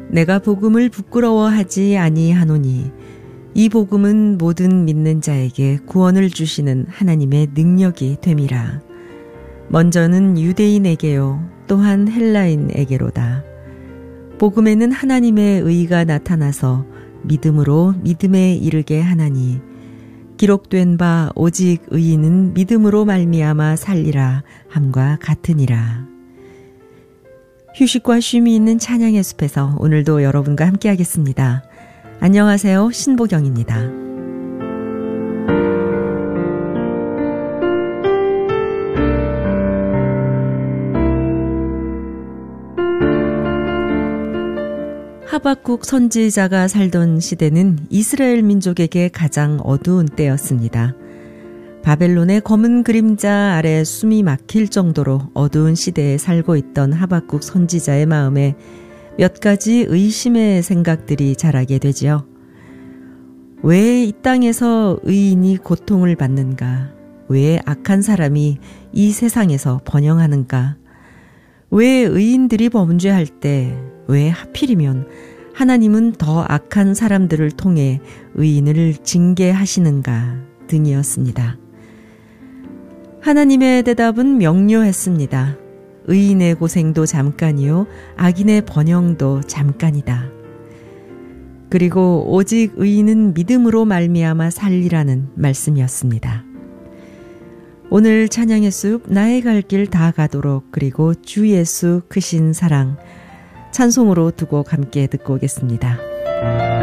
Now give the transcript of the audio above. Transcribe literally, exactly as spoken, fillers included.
내가 복음을 부끄러워하지 아니하노니 이 복음은 모든 믿는 자에게 구원을 주시는 하나님의 능력이 됨이라. 먼저는 유대인에게요 또한 헬라인에게로다. 복음에는 하나님의 의가 나타나서 믿음으로 믿음에 이르게 하나니 기록된 바 오직 의인은 믿음으로 말미암아 살리라 함과 같으니라. 휴식과 쉼이 있는 찬양의 숲에서 오늘도 여러분과 함께 하겠습니다. 안녕하세요. 신보경입니다. 하박국 선지자가 살던 시대는 이스라엘 민족에게 가장 어두운 때였습니다. 바벨론의 검은 그림자 아래 숨이 막힐 정도로 어두운 시대에 살고 있던 하박국 선지자의 마음에 몇 가지 의심의 생각들이 자라게 되지요. 왜 이 땅에서 의인이 고통을 받는가? 왜 악한 사람이 이 세상에서 번영하는가? 왜 의인들이 범죄할 때 왜 하필이면 하나님은 더 악한 사람들을 통해 의인을 징계하시는가 등이었습니다. 하나님의 대답은 명료했습니다. 의인의 고생도 잠깐이요 악인의 번영도 잠깐이다. 그리고 오직 의인은 믿음으로 말미암아 살리라는 말씀이었습니다. 오늘 찬양의 숲 나의 갈 길 다 가도록 그리고 주 예수 크신 사랑 찬송으로 두 곡 함께 듣고 오겠습니다.